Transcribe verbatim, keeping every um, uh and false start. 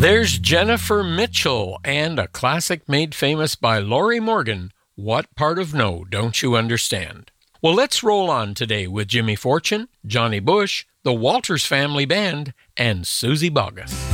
There's Jennifer Mitchell and a classic made famous by Lorrie Morgan, What Part of No Don't You Understand? Well, let's roll on today with Jimmy Fortune, Johnny Bush, the Walters Family Band, and Susie Boggess.